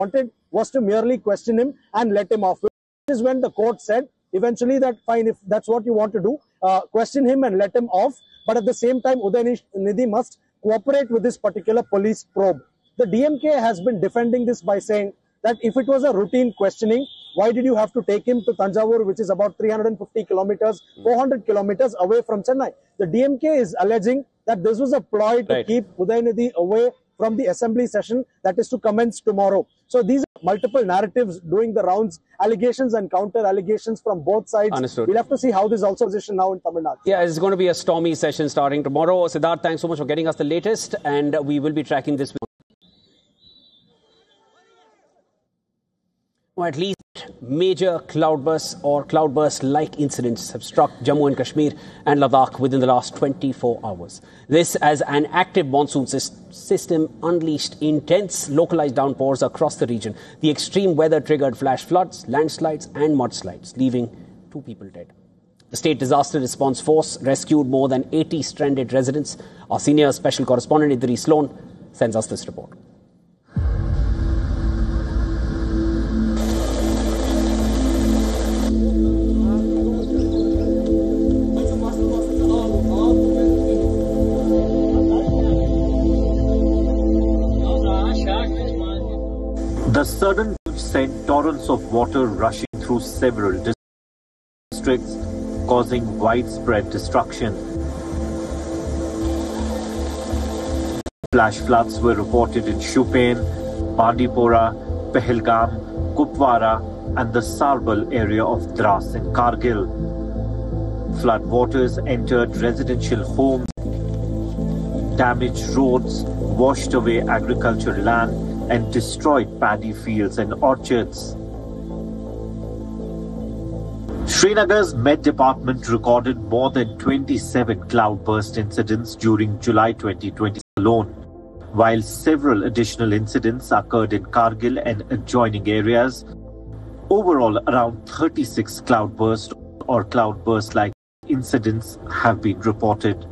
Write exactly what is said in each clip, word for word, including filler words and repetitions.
wanted was to merely question him and let him off. This is when the court said eventually that fine, if that's what you want to do, uh, question him and let him off. But at the same time, Udayanidhi must cooperate with this particular police probe. The D M K has been defending this by saying that if it was a routine questioning, why did you have to take him to Thanjavur, which is about three hundred fifty kilometers, four hundred kilometers away from Chennai? The D M K is alleging that this was a ploy to right. keep Udayanidhi away from the assembly session that is to commence tomorrow. So these are multiple narratives doing the rounds, allegations and counter allegations from both sides. Understood. We'll have to see how this also position now in Tamil Nadu. Yeah, it's going to be a stormy session starting tomorrow. Siddharth, thanks so much for getting us the latest, and we will be tracking this. Or at least major cloudbursts or cloudburst-like incidents have struck Jammu and Kashmir and Ladakh within the last twenty-four hours. This as an active monsoon system unleashed intense localized downpours across the region. The extreme weather triggered flash floods, landslides and mudslides, leaving two people dead. The State Disaster Response Force rescued more than eighty stranded residents. Our senior special correspondent Idris Sloan sends us this report. The sudden sent torrents of water rushing through several districts, causing widespread destruction. Flash floods were reported in Shupen, Bandipora, Pahalgam, Kupwara and the Sarbal area of Dras in Kargil. Flood waters entered residential homes, damaged roads, washed away agricultural land and destroyed paddy fields and orchards. Srinagar's Met Department recorded more than twenty-seven cloudburst incidents during July twenty twenty alone, while several additional incidents occurred in Kargil and adjoining areas. Overall, around thirty-six cloudburst or cloudburst-like incidents have been reported.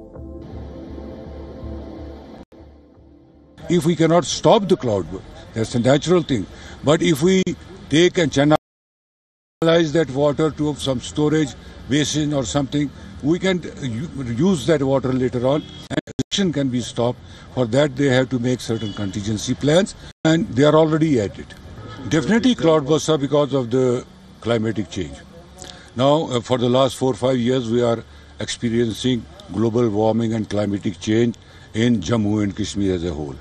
If we cannot stop the cloudburst, that's a natural thing. But if we take and channelize that water to some storage basin or something, we can use that water later on and action can be stopped. For that, they have to make certain contingency plans, and they are already at it. Definitely cloudbursts are because of the climatic change. Now, uh, for the last four or five years, we are experiencing global warming and climatic change in Jammu and Kashmir as a whole.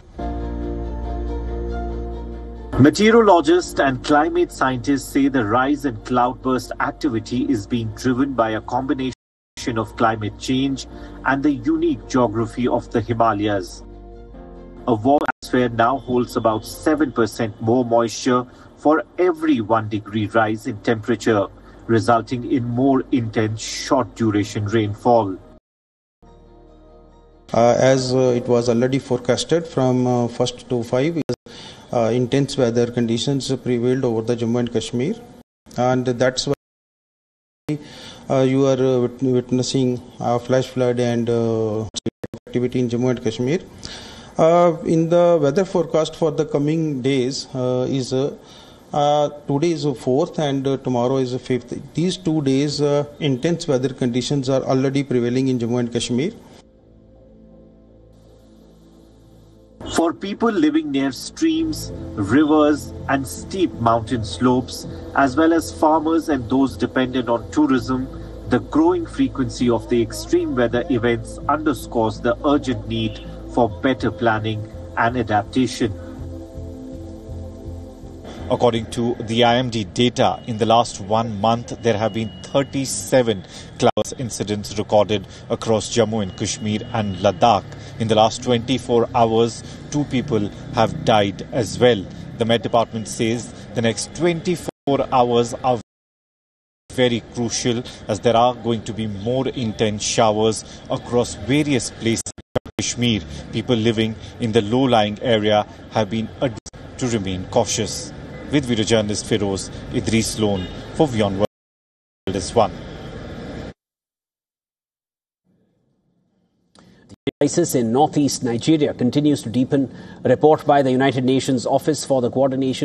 Meteorologists and climate scientists say the rise in cloudburst activity is being driven by a combination of climate change and the unique geography of the Himalayas. A warm atmosphere now holds about seven percent more moisture for every one degree rise in temperature, resulting in more intense short-duration rainfall. Uh, as uh, it was already forecasted from uh, first to five, uh, intense weather conditions prevailed over the Jammu and Kashmir, and that's why uh, you are uh, witnessing uh, flash flood and uh, activity in Jammu and Kashmir. Uh, in the weather forecast for the coming days uh, is uh, uh, today is the fourth and uh, tomorrow is the fifth. These two days, uh, intense weather conditions are already prevailing in Jammu and Kashmir. For people living near streams, rivers and steep mountain slopes, as well as farmers and those dependent on tourism, the growing frequency of the extreme weather events underscores the urgent need for better planning and adaptation. According to the I M D data, in the last one month, there have been thirty-seven cloudburst incidents recorded across Jammu and Kashmir and Ladakh. In the last twenty-four hours, two people have died as well. The Met Department says the next twenty-four hours are very crucial as there are going to be more intense showers across various places in Kashmir. People living in the low-lying area have been advised to remain cautious. With video journalist Feroz, Idris Sloan for Beyond World is One. The crisis in northeast Nigeria continues to deepen. A report by the United Nations Office for the Coordination